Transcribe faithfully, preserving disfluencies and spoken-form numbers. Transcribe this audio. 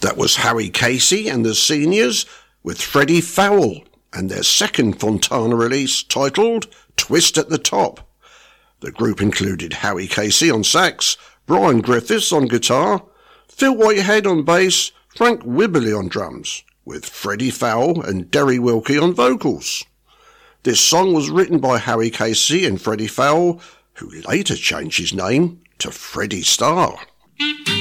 That was Harry Casey and the Seniors with Freddie Fowle and their second Fontana release titled Twist at the Top. The group included Harry Casey on sax, Brian Griffiths on guitar, Phil Whitehead on bass, Frank Wibberley on drums, with Freddie Fowle and Derry Wilkie on vocals. This song was written by Harry Casey and Freddie Fowle, who later changed his name to Freddie Starr.